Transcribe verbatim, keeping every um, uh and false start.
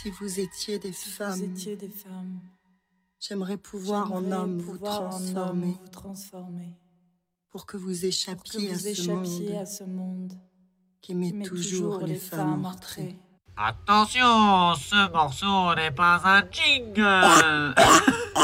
Si vous étiez des Si femmes, vous étiez des femmes, j'aimerais pouvoir en j'aimerais homme vous pouvoir en homme transformer vous transformer pour que vous pour que échappiez à vous ce échappiez monde à ce monde qui met qui met toujours les femmes entrées. Attention, ce morceau n'est pas un jingle.